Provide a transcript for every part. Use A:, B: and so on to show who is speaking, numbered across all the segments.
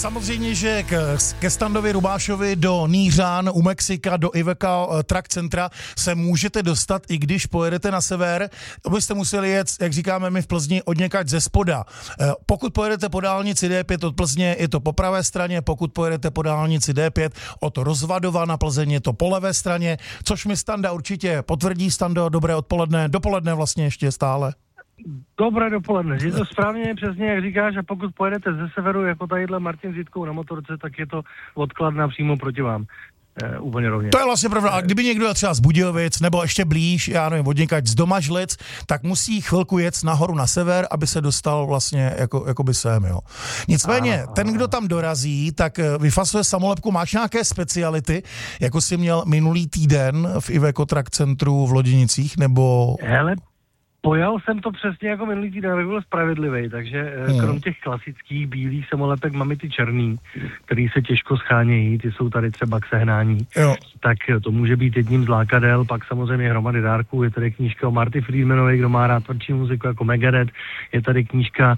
A: samozřejmě, že ke Standovi Rubášovi do Nířan, u Mexika, do Iveco Track Centra se můžete dostat, i když pojedete na sever. Byste museli jet, jak říkáme my v Plzni, odněkať ze spoda. Pokud pojedete po dálnici D5 od Plzně, je to po pravé straně, pokud pojedete po dálnici D5 od Rozvadova na Plzeň, je to po levé straně, což mi Standa určitě potvrdí. Stando, dobré odpoledne, dopoledne vlastně ještě stále.
B: Dobré dopoledne, je to správně přesně, jak říkáš, a pokud pojedete ze severu, jako tadyhle Martin s Jitkou na motorce, tak je to odkladná přímo proti vám. Úplně rovně.
A: To je vlastně pravda. A kdyby někdo třeba z Budějovic nebo ještě blíž, já nevím, odněkať z Domažlic, tak musí chvilku jet nahoru na sever, aby se dostal vlastně jakoby sem, jo. Nicméně, ten, kdo tam dorazí, tak vyfasuje samolepku. Máš nějaké speciality, jako jsi měl minulý týden v Iveco Track Centru v Loděnicích, nebo...
B: Hele, pojal jsem to přesně jako minulý týden, aby byl spravedlivý, takže krom těch klasických bílých samolepek mám i ty černý, který se těžko schánějí, ty jsou tady třeba k sehnání. Jo. Tak to může být jedním z lákadel, pak samozřejmě hromady dárků, je tady knížka o Marty Friedmanovi, kdo má rád tvrdší muziku jako Megadeth, je tady knížka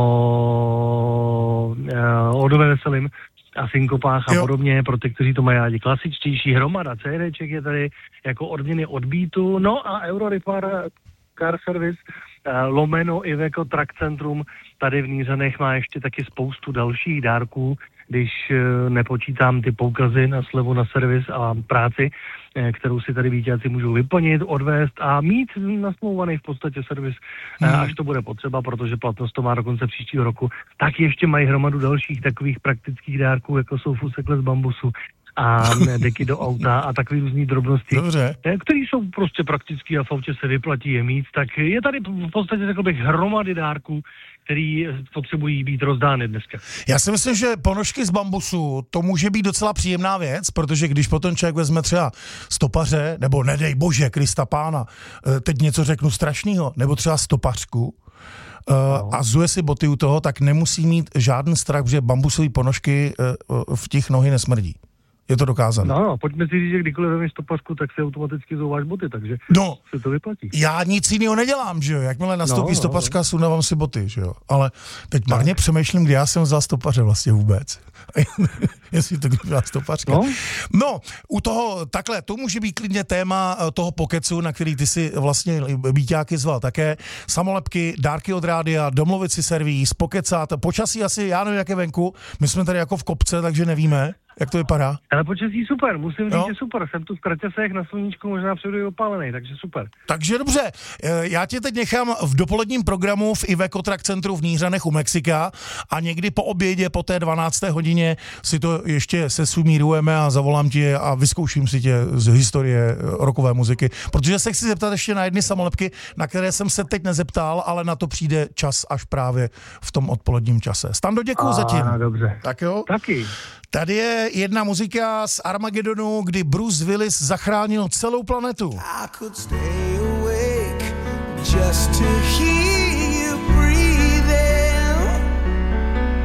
B: o Dove Veselým a synkopách a podobně, pro ty, kteří to mají rádi. Klasičtější hromada CDček je tady jako odměny od Beatu, no a Eurorepar Car Service, lomeno Iveco Track Centrum tady v Nířanech má ještě taky spoustu dalších dárků, když nepočítám ty poukazy na slevu na servis a práci, kterou si tady vítězci můžou vyplnit, odvést a mít nasmlouvaný v podstatě servis, až to bude potřeba, protože platnost to má do konce příštího roku. Tak ještě mají hromadu dalších takových praktických dárků, jako jsou fusekle z bambusu a deky do auta a takové různý drobnosti, které jsou prostě praktický a v autě se vyplatí je mít, tak je tady v podstatě, řekl bych, hromady dárků, který potřebují být rozdány dneska.
A: Já si myslím, že ponožky z bambusu, to může být docela příjemná věc, protože když potom člověk vezme třeba stopaře, nebo nedej bože, Krista pána, teď něco řeknu strašného, nebo třeba stopařku, a zuje si boty u toho, tak nemusí mít žádný strach, že bambusové ponožky v těch nohy nesmrdí. Je to dokázané.
B: No, pojďme si říct, že kdykoliv vezmeš stopařku, tak si automaticky zouváš boty, takže se to vyplatí.
A: Já nic jiného nedělám, že jo. Jakmile nastoupí stopařka, sundávám si boty, že jo. Ale teď marně přemýšlím, kdy já jsem vzal stopaře vlastně vůbec. Jestli to byla stopařka. No, u toho, takhle, to může být klidně téma toho pokecu, na který ty si vlastně Bíťáky zval také. Samolepky, dárky od rádia, domluvit si servis, pokecat, počasí asi, já nevím, jak je venku. My jsme tady jako v kopce, takže nevíme. Jak to vypadá?
B: Ale počasí super, musím říct, že super. Jsem tu v kraťasech na sluníčku, možná přijdu i opálený, takže super.
A: Takže dobře, já tě teď nechám v dopoledním programu v Iveco Track Centru v Nířanech u Mexika a někdy po obědě, po té 12. hodině si to ještě sesumírujeme a zavolám ti a vyzkouším si tě z historie rockové muziky, protože se chci zeptat ještě na jedny samolepky, na které jsem se teď nezeptal, ale na to přijde čas až právě v tom odpoledním čase. Stando, děkuju zatím.
B: Dobře.
A: Tak jo?
B: Taky.
A: Tady je jedna muzika z Armagedonu, kdy Bruce Willis zachránil celou planetu.
C: I could stay awake just to hear